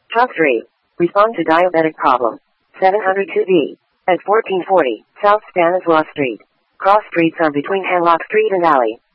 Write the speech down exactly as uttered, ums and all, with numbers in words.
Top three. Respond to diabetic problem. seven oh two B. At fourteen forty, South Stanislaus Street. Cross streets are between Hanlock Street and Alley.